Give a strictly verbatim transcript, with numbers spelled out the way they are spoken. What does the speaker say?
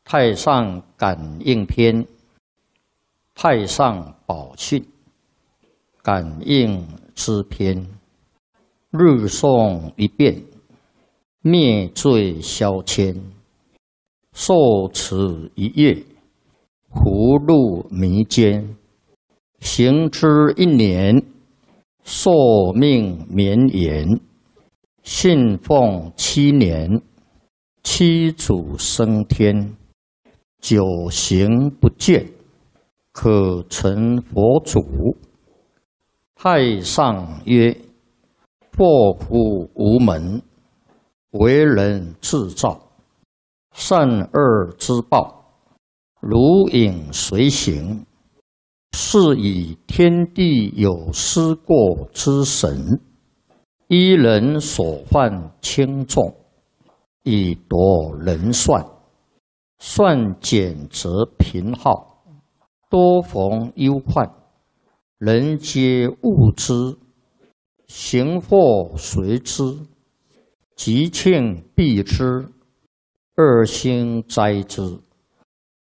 太上感应篇，太上宝训，感应之篇。日诵一遍，灭罪消愆。受持一月，福禄弥坚。行之一年，寿命绵延。信奉七年，七祖升天。九行不倦，可成佛祖。太上曰：祸福无门，为人自造。善恶之报，如影随形。是以天地有失过之神，依人所犯轻重，以夺人算。算减则贫耗，多逢忧患。人皆恶之，行祸随之，吉庆避之，恶星灾之。